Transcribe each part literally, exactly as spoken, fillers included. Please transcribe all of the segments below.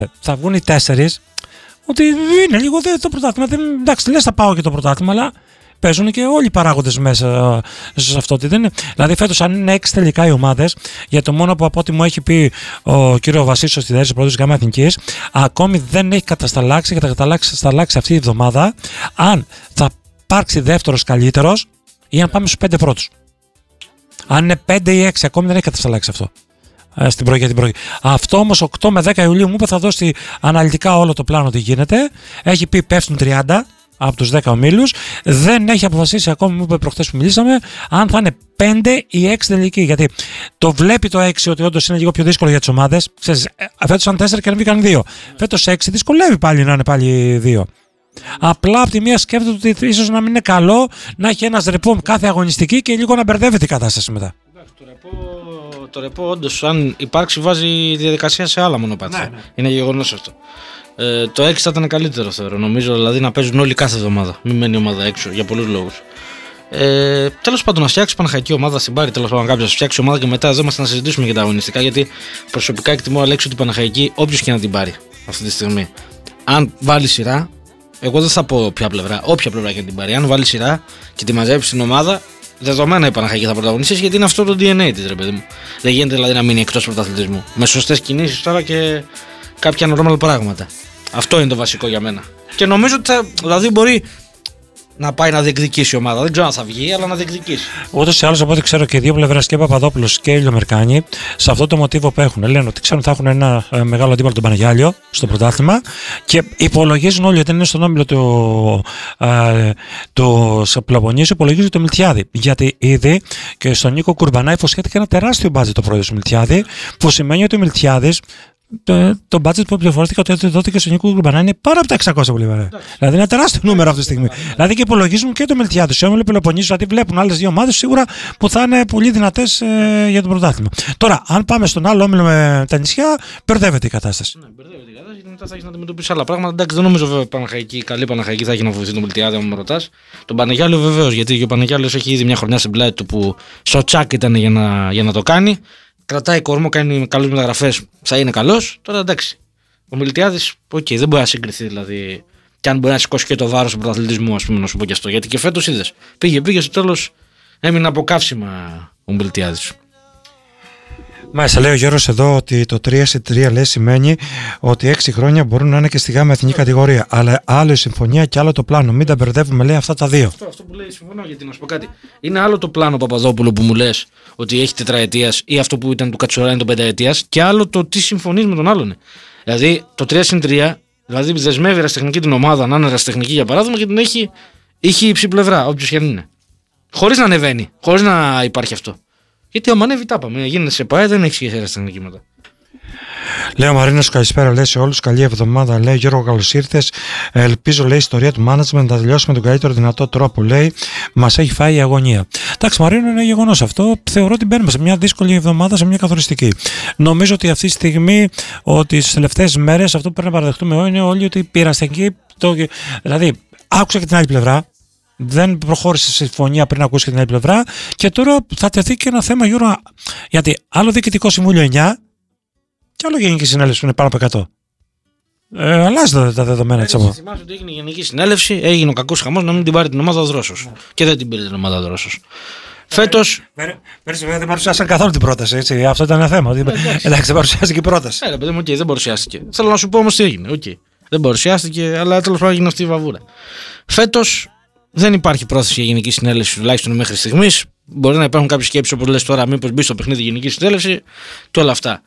θα βγουν οι τέσσερις, ότι είναι λίγο το πρωτάθλημα. Εντάξει, λες θα πάω και το πρωτάθλημα, αλλά παίζουν και όλοι οι παράγοντες μέσα σε αυτό. Δεν είναι. Δηλαδή, φέτος, αν είναι έξι τελικά οι ομάδες, για το μόνο που από ό,τι μου έχει πει ο κ. Βασίλης στη θέση πρόεδρος ΓΑΜΑ Εθνικής, ακόμη δεν έχει κατασταλάξει και θα κατασταλάξει αυτή τη εβδομάδα αν θα υπάρξει δεύτερος καλύτερος ή αν πάμε στους πέντε πρώτους. Αν είναι πέντε ή έξι, ακόμη δεν έχει κατασταλάξει αυτό. Στην πρωί, την πρωί. Αυτό όμως οκτώ με δέκα Ιουλίου μου είπε θα δώσει αναλυτικά όλο το πλάνο τι γίνεται. Έχει πει πέφτουν τριάντα από τους δέκα ομίλους. Δεν έχει αποφασίσει ακόμη, μου είπε προχθές που μιλήσαμε, αν θα είναι πέντε ή έξι τελικοί. Γιατί το βλέπει το έξι ότι όντως είναι λίγο πιο δύσκολο για τις ομάδες. Φέτος ήταν τέσσερα και ανέβηκαν δύο. Φέτος έξι δυσκολεύει πάλι να είναι πάλι δύο. Απλά από τη μία σκέφτεται ότι ίσως να μην είναι καλό να έχει ένας ρεπό κάθε αγωνιστική και λίγο να μπερδεύεται η κατάσταση μετά. Το ρεπό, το ρεπό όντως, αν υπάρξει, βάζει διαδικασία σε άλλα μονοπάτια. Ναι, ναι. Είναι γεγονός αυτό. Ε, το έξι θα ήταν καλύτερο, θεωρώ. Νομίζω δηλαδή να παίζουν όλοι κάθε εβδομάδα. Μην μένει η ομάδα έξω για πολλούς λόγους. Ε, τέλος πάντων, να φτιάξει παναχαϊκή ομάδα στην Πάρη. Τέλος πάντων, κάποιος να φτιάξει ομάδα και μετά εδώ είμαστε να συζητήσουμε για τα αγωνιστικά. Γιατί προσωπικά εκτιμώ, Αλέξη, ότι η Παναχαϊκή, όποιος και να την πάρει αυτή τη στιγμή, αν βάλει σειρά, εγώ δεν θα πω ποια πλευρά, όποια πλευρά και να την πάρει, αν βάλει σειρά και τη μαζέψει στην ομάδα, δεδομένα η Παναχαϊκή θα πρωταγωνιστήσει γιατί είναι αυτό το ντι εν έι της, ρε παιδί μου. Δεν γίνεται δηλαδή να μείνει εκτός πρωταθλητισμού. Με σωστές κινήσεις τώρα και κάποια normal πράγματα. Αυτό είναι το βασικό για μένα. Και νομίζω ότι θα, δηλαδή μπορεί να πάει να διεκδικήσει η ομάδα. Δεν ξέρω αν θα βγει, αλλά να διεκδικήσει. Ούτως ή άλλως, από ό,τι ξέρω και οι δύο πλευρές, και Παπαδόπουλος και Ηλιομερκάνη, σε αυτό το μοτίβο που έχουν, λένε ότι ξέρουν ότι θα έχουν ένα ε, μεγάλο αντίπαλο τον Παναγιάλιο στο πρωτάθλημα και υπολογίζουν όλοι ότι είναι στον όμιλο του, ε, του Πελοποννήσου, υπολογίζουν το Μιλτιάδη. Γιατί ήδη και στον Νίκο Κουρμπανά υποσχέθηκε ένα τεράστιο μπάτζετ το πρόεδρο του Μιλτιάδη, που σημαίνει ότι ο Μιλτιάδης. Το, το budget που πληροφορήθηκα ότι δόθηκε στον Νίκο Κουρμπανά είναι πάρα από τα εξακόσια βολιβάρια. Δηλαδή είναι ένα τεράστιο νούμερο αυτή τη στιγμή. Δηλαδή και υπολογίζουν και το Μιλτιάδη. Σε όμιλο Πελοποννήσου, δηλαδή βλέπουν άλλες δύο ομάδες σίγουρα που θα είναι πολύ δυνατές ε, για το πρωτάθλημα. Τώρα, αν πάμε στον άλλο όμιλο με τα νησιά, μπερδεύεται η κατάσταση. Ναι, μπερδεύεται η κατάσταση γιατί μετά θα έχει να αντιμετωπίσει άλλα πράγματα. Εντάξει, δεν νομίζω βέβαια Παναχαϊκή, καλή Παναχαϊκή θα έχει να βοηθήσει τον Μιλτιάδη, αν με ρωτάς. Τον Παναγιάλιο βεβαίως, γιατί ο Παναγιάλιος έχει ήδη μια χρονιά στην πλάτη του που στο τσάκ ήταν για να, για να το κάνει. Κρατάει κορμό, κάνει καλές μεταγραφές, θα είναι καλός. Τώρα εντάξει. Ο Μιλτιάδης, οκ, okay, δεν μπορεί να συγκριθεί δηλαδή. Και αν μπορεί να σηκώσει και το βάρος του πρωταθλητισμού, ας πούμε, να σου πω και αυτό. Γιατί και φέτος είδες. Πήγε, πήγε στο τέλος, έμεινε από καύσιμα ο Μιλτιάδης. Μάλιστα, λέει ο Γιώργος εδώ ότι το τρία σε τρία λέει σημαίνει ότι έξι χρόνια μπορούν να είναι και στη γάμα εθνική κατηγορία. Αλλά άλλο η συμφωνία και άλλο το πλάνο. Μην τα μπερδεύουμε, λέει αυτά τα δύο. Αυτό, αυτό που λέει συμφωνώ, γιατί να σου πω κάτι. Είναι άλλο το πλάνο Παπαδόπουλου που μου λες ότι έχει τετραετίας ή αυτό που ήταν του Κατσουράνη των πενταετίας, και άλλο το τι συμφωνείς με τον άλλον. Δηλαδή το τρία συν τρία, δηλαδή δεσμεύει ερασιτεχνική την ομάδα να είναι ερασιτεχνική για παράδειγμα και την έχει, έχει υψή πλευρά, όποιος και αν είναι. Χωρίς να ανεβαίνει, χωρίς να υπάρχει αυτό. Γιατί άμα ανέβει, τα πάμε. Γίνεται σε ΠΑΕ, δεν έχει σχέση ερασιτεχνική μετά. Λέει ο Μαρίνος, καλησπέρα, λέει σε όλους. Καλή εβδομάδα, λέει Γιώργο, καλώς ήρθες. Ελπίζω, λέει, η ιστορία του management να τελειώσει με τον καλύτερο δυνατό τρόπο, λέει. Μας έχει φάει η αγωνία. Εντάξει, Μαρίνο, είναι γεγονός αυτό. Θεωρώ ότι μπαίνουμε σε μια δύσκολη εβδομάδα, σε μια καθοριστική. Νομίζω ότι αυτή τη στιγμή, ότι στις τελευταίες μέρες, αυτό που πρέπει να παραδεχτούμε είναι όλοι ότι η ερασιτεχνική. Το... Δηλαδή, άκουσα και την άλλη πλευρά. Δεν προχώρησε σε συμφωνία πριν ακούσει και την άλλη πλευρά. Και τώρα θα τεθεί και ένα θέμα, Γιώργο. Γιατί άλλο διοικητικό συμβούλιο εννιά. Και άλλο γενική συνέλευση που είναι πάνω από εκατό. Ε, αλλάζει τα, τα δεδομένα τη από. Θυμάσαι ότι έγινε γενική συνέλευση, έγινε ο κακός χαμός να μην την πάρει την ομάδα Δρόσος. Ναι. Και δεν την πήρε την ομάδα Δρόσος. Φέτος. Πέρυσι δεν παρουσιάσαν καθόλου την πρόταση, έτσι. Αυτό ήταν ένα θέμα. Ναι, εντάξει, δεν παρουσιάστηκε η πρόταση. Ναι, παιδί μου, okay, δεν παρουσιάστηκε. Θέλω να σου πω όμως τι έγινε. Okay. Δεν παρουσιάστηκε, αλλά τέλος πάντων έγινε αυτή η βαβούρα. Φέτος δεν υπάρχει πρόθεση για γενική συνέλευση, τουλάχιστον μέχρι στιγμής. Μπορεί να υπάρχουν κάποιες σκέψεις όπως λες τώρα, μήπως μπει στο παιχνίδι γενική συνέλευση και όλα αυτά.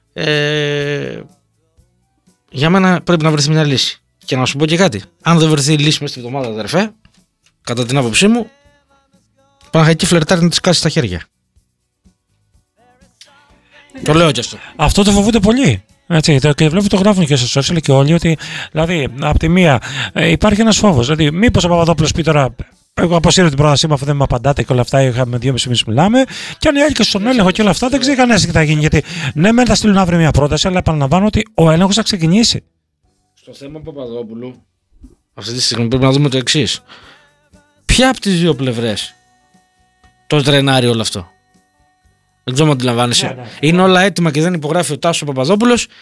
Ε, για μένα πρέπει να βρεθεί μια λύση. Και να σου πω και κάτι. Αν δεν βρεθεί λύση μέσα στη εβδομάδα, αδερφέ, κατά την άποψή μου, η Παναχαϊκή φλερτάρει να της κάσει στα χέρια. Το λέω και αυτό. Αυτό το φοβούνται πολύ. Έτσι, και βλέπω το γράφουν και στο social και όλοι ότι, δηλαδή, από τη μία ε, υπάρχει ένας φόβος. Δηλαδή, μήπως ο Παπαδόπουλος πει τώρα, εγώ αποσύρω την πρότασή μου αφού δεν με απαντάτε και όλα αυτά. Είχαμε δύο μισή μήνες μιλάμε. Και αν οι άλλοι και στον έλεγχο και όλα αυτά δεν ξέρει κανένα τι θα γίνει. Γιατί ναι, μεν θα στείλουν αύριο μια πρόταση, αλλά επαναλαμβάνω ότι ο έλεγχος θα ξεκινήσει. Στο θέμα Παπαδόπουλου, αυτή τη στιγμή πρέπει να δούμε το εξής. Ποια από τις δύο πλευρές το τρενάρει όλο αυτό? Δεν ξέρω αν αντιλαμβάνεσαι. Ναι, ναι. Είναι όλα έτοιμα και δεν υπογράφει ο Τάσος Παπαδόπουλος,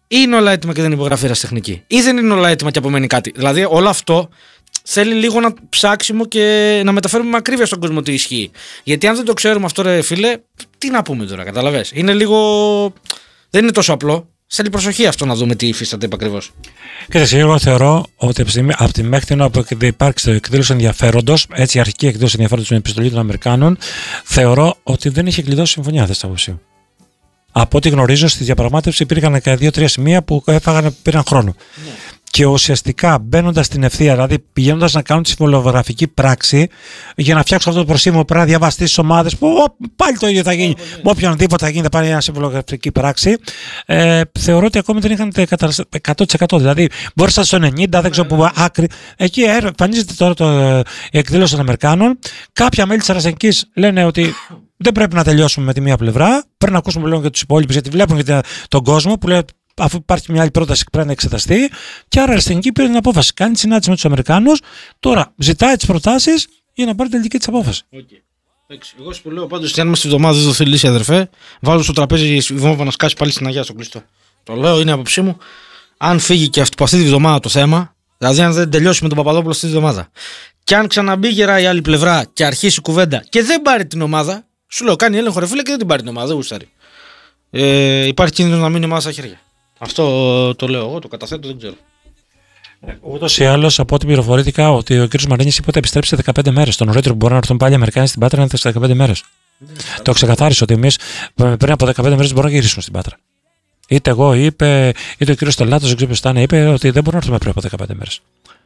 ή είναι όλα έτοιμα και δεν υπογραφεί ερασιτεχνική, ή δεν είναι όλα έτοιμα και απομένει κάτι. Δηλαδή, όλο αυτό θέλει λίγο να ψάξιμο και να μεταφέρουμε με ακρίβεια στον κόσμο τι ισχύει. Γιατί αν δεν το ξέρουμε αυτό, ρε φίλε, τι να πούμε τώρα, καταλαβες. Είναι λίγο. Δεν είναι τόσο απλό. Θέλει προσοχή αυτό να δούμε τι υφίσταται ακριβώς. Κοίταξε, εγώ θεωρώ ότι από τη μέχρι την ώρα που υπάρξει το εκδήλωση ενδιαφέροντος, έτσι η αρχική εκδήλωση ενδιαφέροντος με επιστολή των Αμερικάνων, θεωρώ ότι δεν είχε κλειδώσει συμφωνία αυτή τη άποψη. Από ό,τι γνωρίζω, στη διαπραγμάτευση υπήρχαν και δύο-τρία σημεία που έφαγαν, πήραν χρόνο. Ναι. Και ουσιαστικά μπαίνοντας στην ευθεία, δηλαδή πηγαίνοντας να κάνουν τη συμβολογραφική πράξη για να φτιάξουν αυτό το προσήμο, πρέπει να διαβαστεί στις ομάδες που ο, πάλι το ίδιο θα γίνει. Με οποιονδήποτε θα γίνει, θα πάρει μια συμβολογραφική πράξη. Ε, θεωρώ ότι ακόμη δεν είχαν εκατό τοις εκατό. Δηλαδή, μπορεί να στο ενενήντα, δεν ξέρω πού άκρη. Εκεί εμφανίζεται τώρα το, η εκδήλωση των Αμερικάνων. Κάποια μέλη της Ερασιτεχνικής λένε ότι δεν πρέπει να τελειώσουμε με τη μία πλευρά. Πρέπει να ακούσουμε λίγο και τους υπόλοιπους, γιατί βλέπουν και τον κόσμο που λέει. Αφού υπάρχει μια άλλη πρόταση που πρέπει να εξεταστεί, και άρα η Ερασιτεχνική πήρε την απόφαση. Κάνει συνάντηση με τους Αμερικάνους, τώρα ζητάει τις προτάσεις για να πάρει την τελική της απόφαση. Okay. Εγώ σου λέω πάντως ότι αν είμαστε εβδομάδα δεν δοθεί λύση, αδερφέ, βάζω στο τραπέζι η βόμβα να σκάσει πάλι στην Αγία στο κλειστό. Το λέω, είναι άποψή μου. Αν φύγει και από αυτή τη βδομάδα το θέμα, δηλαδή αν δεν τελειώσει με τον Παπαδόπουλο αυτή τη βδομάδα, και αν ξαναμπεί γερά η άλλη πλευρά και αρχίσει κουβέντα και δεν πάρει την ομάδα, σου λέω κάνει έλεγχο ρε φίλε και δεν την πάρει την ομάδα, δεν γουστάρει. Ε, υπάρχει κίνδυνο να μείνει η ομάδα στα χέρια. Αυτό το λέω εγώ, το καταθέτω, δεν ξέρω. Ούτως ή άλλως, από ό,τι πληροφορήθηκα, ότι ο κ. Μαρίνης είπε ότι επιστρέψει σε δεκαπέντε μέρες. Το νωρίτερο που μπορεί να έρθουν πάλι οι Αμερικάνοι στην Πάτρα είναι σε δεκαπέντε μέρες. Το ξεκαθάρισε ότι εμείς πριν από δεκαπέντε μέρες μπορούμε να γυρίσουμε στην Πάτρα. Είτε εγώ, είπε, είτε ο κ. Στελάτος, δεν ξέρω ποιος ήταν, είπε ότι δεν μπορούμε να έρθουμε πριν από δεκαπέντε μέρες.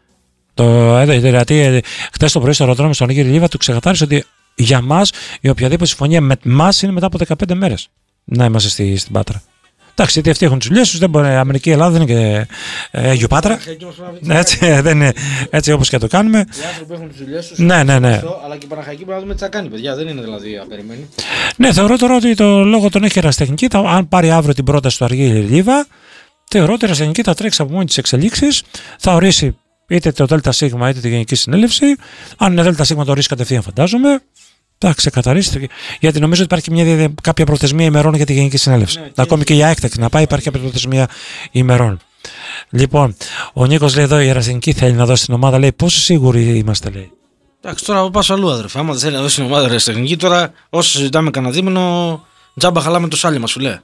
Το, δηλαδή, χτες το πρωί στο αεροδρόμιο στον Νίγηρο Λίβα του ξεκαθάρισε ότι για μας η οποιαδήποτε συμφωνία με εμάς είναι μετά από δεκαπέντε μέρες να είμαστε στη, στην Πάτρα. Εντάξει, γιατί αυτοί έχουν τις δουλειές τους, δεν μπορεί, η Αμερική Ελλάδα δεν είναι και ε, Αγίου Πάτρα. Έτσι, δεν είναι, έτσι όπως και το κάνουμε. Οι άνθρωποι έχουν τις δουλειές τους, ναι, ναι, ναι. Αλλά και η Παναχαϊκή πρέπει να δούμε τι θα κάνει, παιδιά. Δεν είναι δηλαδή απεριμένη. Ναι, θεωρώ τώρα ότι το λόγο τον έχει η Ερασιτεχνική. Θα, αν πάρει αύριο την πρόταση του Αργύρη Λίβα, θεωρώ ότι η Ερασιτεχνική θα τρέξει από μόνη της εξελίξεις, θα ορίσει είτε το ΔΣ είτε τη Γενική Συνέλευση. Αν είναι ΔΣ, το ορίσει κατευθείαν, φαντάζομαι. Θα ξεκαθαρίσετε. Γιατί νομίζω ότι υπάρχει μια, κάποια προθεσμία ημερών για τη Γενική Συνέλευση. Ναι, ακόμη και για έκτακτη να πάει, υπάρχει κάποια προθεσμία ημερών. Λοιπόν, ο Νίκος λέει εδώ: η Ερασιτεχνική θέλει να δώσει την ομάδα. Λέει: πόσο σίγουροι είμαστε, λέει. Εντάξει, τώρα πάω αλλού, αδερφέ. Άμα δεν θέλει να δώσει την ομάδα η Ερασιτεχνική, τώρα όσο συζητάμε κανένα δίμηνο, τζάμπα χαλάμε το σάλιο μας, σου λέει.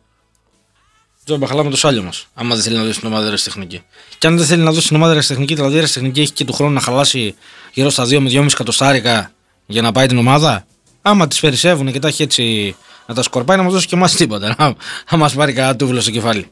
Τζάμπα χαλάμε το σάλιο μας. Άμα δεν θέλει να δώσει την ομάδα η Ερασιτεχνική. Και αν δεν θέλει να δώσει την ομάδα η Ερασιτεχνική, δηλαδή η Ερασιτεχνική έχει και του χρόνου να χαλάσει γύρω στα δύο με δυόμισι εκατοστάρικα για να πάει την ομάδα. Άμα τις περισσεύουν και τα έχει έτσι να τα σκορπάει, να μας δώσει και εμάς τίποτα. Να, να μας πάρει κανένα τούβλο στο κεφάλι.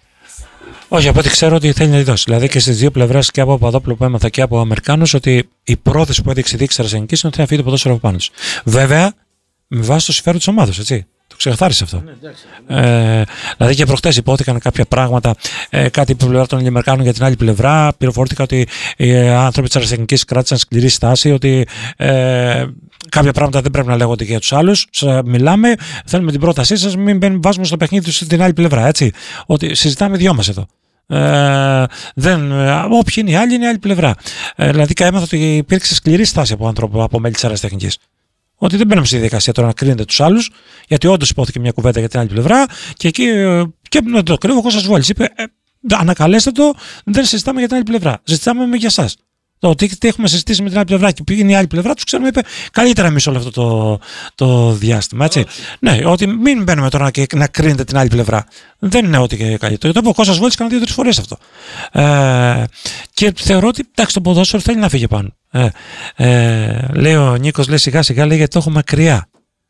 Όχι, από ό,τι ξέρω ότι θέλει να τη δώσει. Δηλαδή και στις δύο πλευρές, και από Παπαδόπουλο που έμαθα και από Αμερικάνους, ότι η πρόθεση που έδειξε η δίκη της Ερασιτεχνικής είναι ότι θα φύγει το ποδόσφαιρο από πάνω τους. Βέβαια, με βάση το συμφέρον της ομάδας, έτσι. Το ξεκαθάρισε αυτό. Ναι, εντάξει, ναι. Ε, δηλαδή και προχτές υπόθηκαν κάποια πράγματα, ε, κάτι από πλευρά των Αμερικάνων για την άλλη πλευρά. Πληροφορήθηκα ότι οι άνθρωποι της Ερασιτεχνικής κράτησαν σκληρή στάση, ότι ε, κάποια πράγματα δεν πρέπει να λέγονται και για τους άλλους. Μιλάμε, θέλουμε την πρότασή σας, μην βάζουμε στο παιχνίδι τους στην άλλη πλευρά. Έτσι. Ότι συζητάμε δυο μας εδώ. Ε, δεν, όποιοι είναι οι άλλοι, είναι η άλλη πλευρά. Ε, δηλαδή, έμαθα ότι υπήρξε σκληρή στάση από, άνθρωπο, από μέλη της Ερασιτεχνικής. Ότι δεν μπαίνουμε στη διαδικασία τώρα να κρίνετε τους άλλους, γιατί όντως υπόθηκε μια κουβέντα για την άλλη πλευρά, και εκεί και να το κρύβω, ο Κώστας Βόλης είπε: ε, ανακαλέστε το, δεν συζητάμε για την άλλη πλευρά. Συζητάμε για εσάς. Το τι, τι έχουμε συζητήσει με την άλλη πλευρά και πήγαινε η άλλη πλευρά, του ξέρουμε, είπε καλύτερα εμείς όλο αυτό το, το διάστημα. Έτσι. Ναι, ότι μην μπαίνουμε τώρα και να κρίνετε την άλλη πλευρά. Δεν είναι ότι και καλύτερο. Το είπε ο Κώστας Βόλης κάνα δύο-τρεις φορές αυτό. Ε, και θεωρώ ότι εντάξει, το ποδόσφαιρο θέλει να φύγει πάνω. Ε, ε, λέει ο Νίκος, λέει σιγά σιγά, λέει γιατί το έχω μακριά.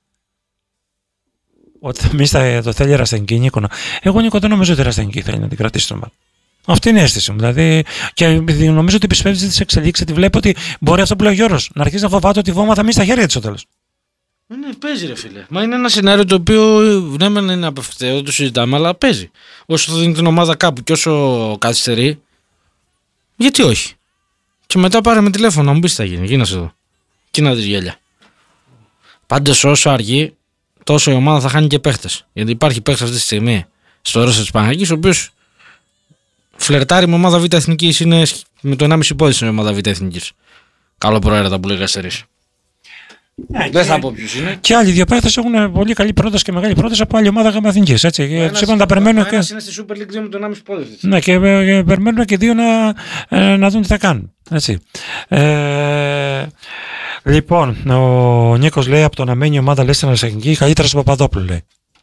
Ότι εμείς θα το θέλει η Ερασιτεχνική, Νίκο. Εγώ, Νίκο, δεν νομίζω ότι η Ερασιτεχνική θέλει να την κρατήσει το μάτι. Αυτή είναι η αίσθηση μου. Δηλαδή, και νομίζω ότι επισπεύδει τις εξελίξεις, ότι βλέπει ότι μπορεί αυτό που λέει ο Γιώργος, να αρχίσει να φοβάται ότι η βόμβα θα μείνει στα χέρια της στο τέλος. Ναι, παίζει ρε φίλε. Μα είναι ένα σενάριο το οποίο ναι, μεν είναι απευθείας, δεν το συζητάμε, αλλά παίζει. Όσο θα δίνει την ομάδα κάπου και όσο καθυστερεί, γιατί όχι. Και μετά πάρε με τηλέφωνο να μου πεις τι θα γίνει. Γίνασε εδώ. Και να δεις γέλια. Πάντως όσο αργεί, τόσο η ομάδα θα χάνει και παίχτες. Γιατί υπάρχει παίχτες αυτή τη στιγμή στο ρόστερ της Παναγικής, ο οποίος φλερτάρει με ομάδα Β' Εθνικής, είναι με το ενάμιση πόδι στην ομάδα Β' Εθνικής. Καλό προαίρετα που λέει Γαστερής. Yeah, δεν θα πω ποιος είναι. Και άλλοι δύο παίχτες έχουν πολύ καλή πρόταση και μεγάλη πρόταση από άλλη ομάδα γαμαθηνικής. Έτσι. Τους είπαν να περιμένουν. Ένας και... είναι στη Super League με τον άμεσο πόδι. Ναι, και περιμένουν και δύο να, να δουν τι θα κάνουν. Έτσι. Ε, λοιπόν, ο Νίκος λέει από το να μένει η ομάδα λέει στην Αρσενική καλύτερα στον Παπαδόπουλο λέει.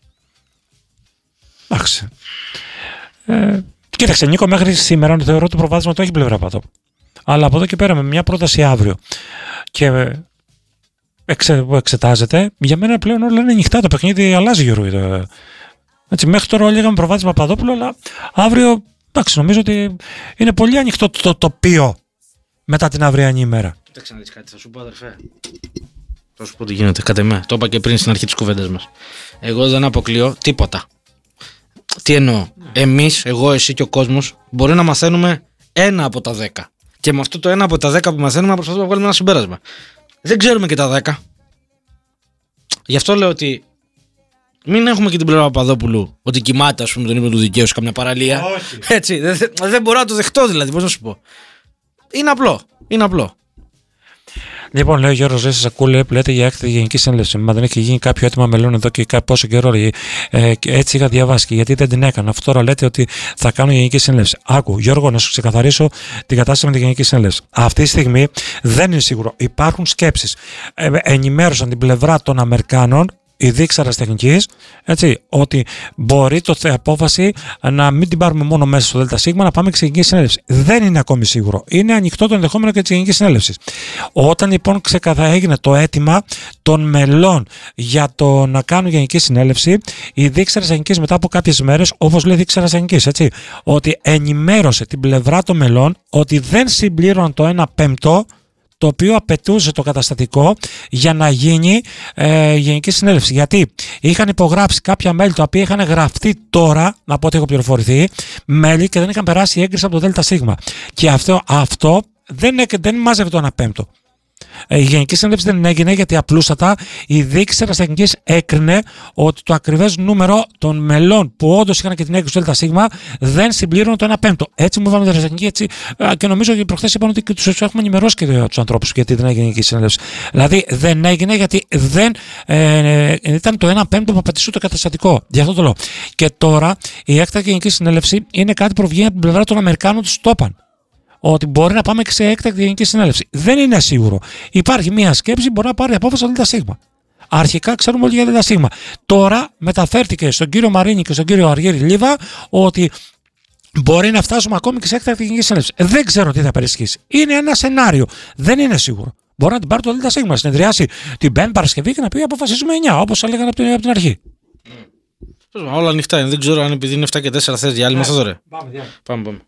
Εντάξει. Ε, κοίταξε, Νίκο, μέχρι σήμερα θεωρώ το προβάδισμα το έχει πλευρά Παπαδόπουλου. Αλλά από εδώ και πέρα με μια πρόταση αύριο και εξε, εξετάζεται, για μένα πλέον όλα είναι ανοιχτά. Το παιχνίδι αλλάζει η ροή. Έτσι, μέχρι τώρα όλοι είχαμε προβάδισμα Παπαδόπουλο, αλλά αύριο εντάξει, νομίζω ότι είναι πολύ ανοιχτό το τοπίο μετά την αυριανή ημέρα. Κοίταξε να δεις κάτι, θα σου πω αδερφέ. Θα σου πω τι γίνεται, κατ' εμέ. Το είπα και πριν στην αρχή της κουβέντας μας. Εγώ δεν αποκλείω τίποτα. Τι εννοώ. Εμείς, εγώ, εσύ και ο κόσμος μπορεί να μαθαίνουμε ένα από τα δέκα. Και με αυτό το ένα από τα δέκα που μαθαίνουμε να προσπαθούμε να βγάλουμε ένα συμπέρασμα. Δεν ξέρουμε και τα δέκα. Γι' αυτό λέω ότι μην έχουμε και την πλευρά Παπαδόπουλου ότι κοιμάται, ας πούμε, τον ύπνο του δικαίου σε καμιά παραλία. Όχι. Έτσι. Δεν, δεν μπορώ να το δεχτώ, δηλαδή, πώς να σου πω. Είναι απλό. Είναι απλό. Λοιπόν, λέει ο Γιώργος Ζέσης, ακούω που λέτε για έκτη γενική συνέλευση. Μα δεν έχει γίνει κάποιο αίτημα μελών εδώ και πόσο καιρό. Ε, έτσι είχα διαβάσει και γιατί δεν την έκανα. Αυτό τώρα λέτε ότι θα κάνω γενική συνέλευση. Άκου, Γιώργο, να σου ξεκαθαρίσω την κατάσταση με τη γενική συνέλευση. Αυτή τη στιγμή δεν είναι σίγουρο. Υπάρχουν σκέψεις. Ε, ενημέρωσαν την πλευρά των Αμερικάνων, η δείξαρα τεχνικής, έτσι, ότι μπορεί το απόφαση να μην την πάρουμε μόνο μέσα στο ΔΣ, να πάμε και σε γενική συνέλευση. Δεν είναι ακόμη σίγουρο. Είναι ανοιχτό το ενδεχόμενο και τη γενική συνέλευση. Όταν λοιπόν ξεκαθαρά έγινε το αίτημα των μελών για το να κάνουν γενική συνέλευση, η δείξαρα τεχνικής μετά από κάποιες μέρες, όπως λέει η δείξαρα τεχνικής, έτσι, ότι ενημέρωσε την πλευρά των μελών ότι δεν συμπλήρωναν το ένα πέμπτο το οποίο απαιτούσε το καταστατικό για να γίνει ε, γενική συνέλευση. Γιατί είχαν υπογράψει κάποια μέλη τα οποία είχαν γραφτεί τώρα, από ό,τι έχω πληροφορηθεί, μέλη και δεν είχαν περάσει η έγκριση από το ΔΣ. Και αυτό, αυτό δεν, δεν μάζευε το ένα πέμπτο. Η γενική συνέλευση δεν έγινε γιατί απλούστατα η δείξη της τεχνικής έκρινε ότι το ακριβές νούμερο των μελών που όντως είχαν και την έγκριση του ΔΣ δεν συμπλήρωνε το ένα πέμπτο. Έτσι μου είπαμε την τεχνική, έτσι, και νομίζω ότι προχθές είπαν ότι τους έχουμε ενημερώσει και τους ανθρώπους γιατί δεν έγινε η γενική συνέλευση. Δηλαδή δεν έγινε γιατί δεν ε, ήταν το ένα πέμπτο που απαιτούσε το καταστατικό. Γι' αυτό το λέω. Και τώρα η έκτακτη γενική συνέλευση είναι κάτι που βγαίνει από την πλευρά των Αμερικάνων, του το είπαν. Ότι μπορεί να πάμε και σε έκτακτη γενική συνέλευση. Δεν είναι σίγουρο. Υπάρχει μία σκέψη, μπορεί να πάρει απόφαση στο ΔΣ. Αρχικά ξέρουμε όλοι για ΔΣ. Τώρα μεταφέρθηκε στον κύριο Μαρίνη και στον κύριο Αργύρη Λίβα ότι μπορεί να φτάσουμε ακόμη και σε έκτακτη γενική συνέλευση. Δεν ξέρω τι θα περισχύσει. Είναι ένα σενάριο. Δεν είναι σίγουρο. Μπορεί να την πάρει το ΔΣ, να συνεδριάσει την Πέμπτη Παρασκευή και να πει αποφασίζουμε εννιά, όπως έλεγαν από την, από την αρχή. Όλα ανοιχτά είναι. Δεν ξέρω αν επειδή είναι επτά και τέσσερα θες διάλειμμα. Πάμε, πάμε.